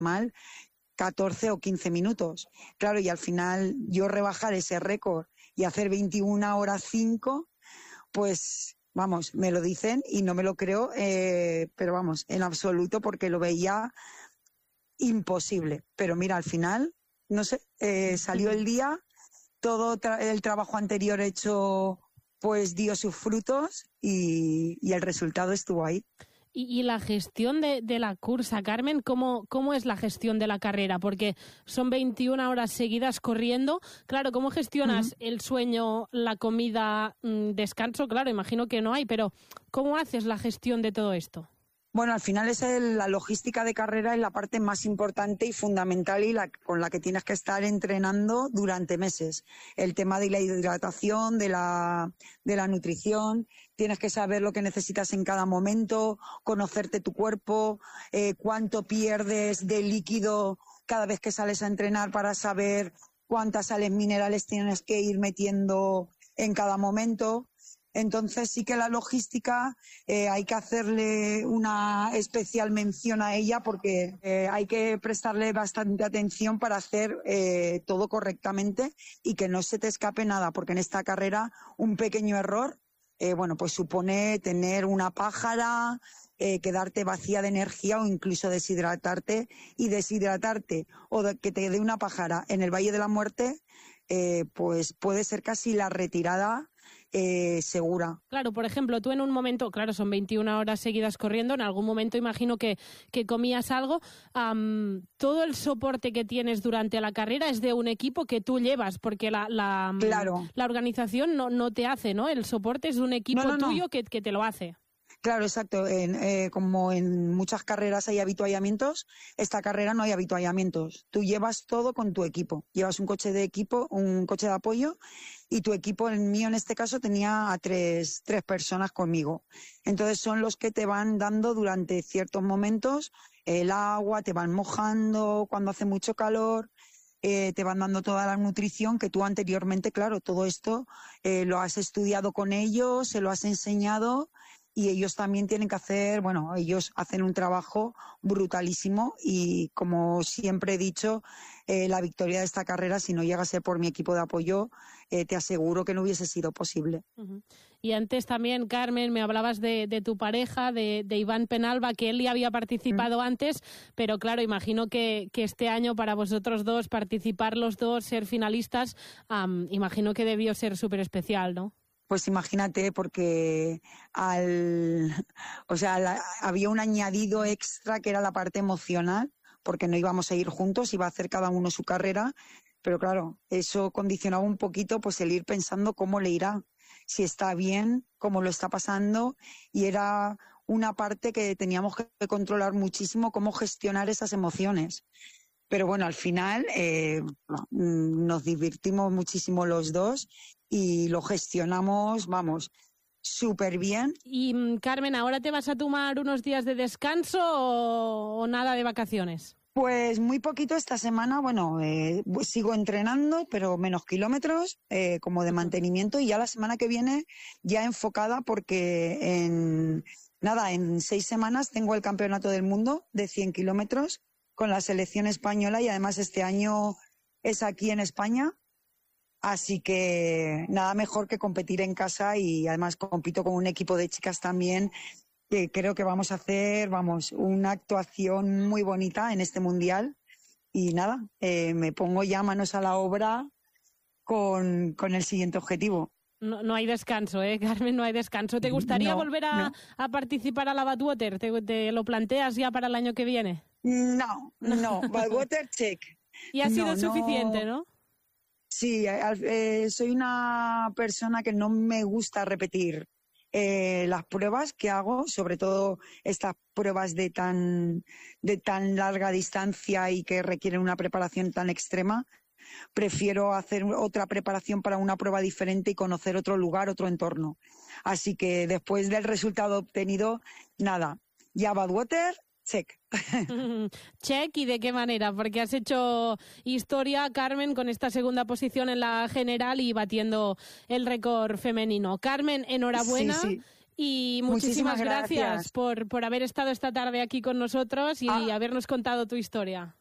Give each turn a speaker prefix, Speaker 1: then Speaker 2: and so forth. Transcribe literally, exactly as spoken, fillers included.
Speaker 1: mal catorce o quince minutos. Claro, y al final yo rebajar ese récord y hacer veintiuna horas cinco, pues vamos, me lo dicen y no me lo creo, eh, pero vamos, en absoluto, porque lo veía imposible. Pero mira, al final, no sé, eh, salió el día, todo tra- el trabajo anterior hecho pues dio sus frutos y, y el resultado estuvo ahí.
Speaker 2: Y, y la gestión de, de la cursa, Carmen, ¿cómo, ¿cómo es la gestión de la carrera? Porque son veintiuna horas seguidas corriendo. Claro, ¿cómo gestionas uh-huh. el sueño, la comida, mmm, descanso? Claro, imagino que no hay, pero ¿cómo haces la gestión de todo esto?
Speaker 1: Bueno, al final es el, la logística de carrera es la parte más importante y fundamental y la, con la que tienes que estar entrenando durante meses. El tema de la hidratación, de la, de la nutrición, tienes que saber lo que necesitas en cada momento, conocerte tu cuerpo, eh, cuánto pierdes de líquido cada vez que sales a entrenar para saber cuántas sales minerales tienes que ir metiendo en cada momento. Entonces sí que la logística eh, hay que hacerle una especial mención a ella porque eh, hay que prestarle bastante atención para hacer eh, todo correctamente y que no se te escape nada, porque en esta carrera un pequeño error eh, bueno, pues supone tener una pájara, eh, quedarte vacía de energía o incluso deshidratarte, y deshidratarte o de, que te dé una pájara en el Valle de la Muerte eh, pues puede ser casi la retirada Eh, segura.
Speaker 2: Claro, por ejemplo, tú en un momento, claro, son veintiuna horas seguidas corriendo, en algún momento imagino que, que comías algo. Um, todo el soporte que tienes durante la carrera es de un equipo que tú llevas, porque la, la,
Speaker 1: claro.
Speaker 2: la organización no, no te hace, ¿no? El soporte es de un equipo
Speaker 1: no, no,
Speaker 2: tuyo
Speaker 1: no.
Speaker 2: Que, que te lo hace.
Speaker 1: Claro, exacto. En, eh, como en muchas carreras hay habituallamientos, esta carrera no hay habituallamientos. Tú llevas todo con tu equipo. Llevas un coche de equipo, un coche de apoyo, y tu equipo, el mío en este caso, tenía a tres, tres personas conmigo. Entonces son los que te van dando durante ciertos momentos el agua, te van mojando cuando hace mucho calor, eh, te van dando toda la nutrición que tú anteriormente, claro, todo esto eh, lo has estudiado con ellos, se lo has enseñado. Y ellos también tienen que hacer, bueno, ellos hacen un trabajo brutalísimo y, como siempre he dicho, eh, la victoria de esta carrera, si no llega a ser por mi equipo de apoyo, eh, te aseguro que no hubiese sido posible.
Speaker 2: Uh-huh. Y antes también, Carmen, me hablabas de, de tu pareja, de, de Iván Penalba, que él ya había participado uh-huh. antes, pero claro, imagino que, que este año para vosotros dos, participar los dos, ser finalistas, um, imagino que debió ser súper especial, ¿no?
Speaker 1: Pues imagínate, porque al, o sea, la, había un añadido extra que era la parte emocional, porque no íbamos a ir juntos, iba a hacer cada uno su carrera, pero claro, eso condicionaba un poquito pues el ir pensando cómo le irá, si está bien, cómo lo está pasando, y era una parte que teníamos que controlar muchísimo, cómo gestionar esas emociones. Pero bueno, al final eh, nos divertimos muchísimo los dos y lo gestionamos, vamos, súper bien.
Speaker 2: Y Carmen, ¿ahora te vas a tomar unos días de descanso o, o nada de vacaciones?
Speaker 1: Pues muy poquito esta semana, bueno, eh, sigo entrenando, pero menos kilómetros, eh, como de mantenimiento, y ya la semana que viene ya enfocada porque en, nada, en seis semanas tengo el campeonato del mundo de cien kilómetros con la selección española, y además este año es aquí en España, así que nada mejor que competir en casa, y además compito con un equipo de chicas también, que creo que vamos a hacer, vamos, una actuación muy bonita en este mundial, y nada, eh, me pongo ya manos a la obra con, con el siguiente objetivo.
Speaker 2: No, no hay descanso, ¿eh, Carmen? No hay descanso. ¿Te gustaría
Speaker 1: no,
Speaker 2: volver a,
Speaker 1: no.
Speaker 2: a participar a la Badwater? ¿Te, ¿Te lo planteas ya para el año que viene?
Speaker 1: No, no, Badwater check.
Speaker 2: Y ha sido
Speaker 1: no,
Speaker 2: suficiente,
Speaker 1: no.
Speaker 2: ¿no?
Speaker 1: Sí, eh, soy una persona que no me gusta repetir eh, las pruebas que hago, sobre todo estas pruebas de tan, de tan larga distancia y que requieren una preparación tan extrema. Prefiero hacer otra preparación para una prueba diferente y conocer otro lugar, otro entorno. Así que después del resultado obtenido, nada, ya Badwater, check.
Speaker 2: Check, ¿y de qué manera? Porque has hecho historia, Carmen, con esta segunda posición en la general y batiendo el récord femenino. Carmen, enhorabuena.
Speaker 1: Sí, sí.
Speaker 2: Y muchísimas,
Speaker 1: Muchísimas
Speaker 2: gracias,
Speaker 1: gracias.
Speaker 2: por, por haber estado esta tarde aquí con nosotros y
Speaker 1: Ah.
Speaker 2: habernos contado tu historia.